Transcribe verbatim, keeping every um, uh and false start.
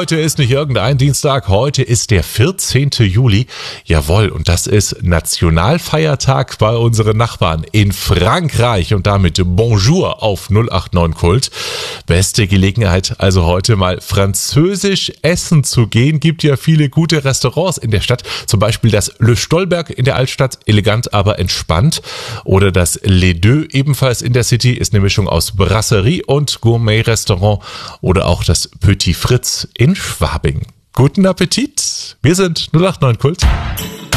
heute ist nicht irgendein Dienstag, heute ist der vierzehnten Juli. Jawohl, und das ist Nationalfeiertag bei unseren Nachbarn in Frankreich und damit Bonjour auf null acht neun Kult. Beste Gelegenheit, also heute mal französisch essen zu gehen. Gibt ja viele gute Restaurants in der Stadt, zum Beispiel das Le Stolberg in der Altstadt, elegant, aber entspannt. Oder das Les Deux, ebenfalls in der City, ist eine Mischung aus Brasserie und Gourmet-Restaurant. Oder auch das Petit Fritz in Schwabing. Guten Appetit! Wir sind null acht neun Kult.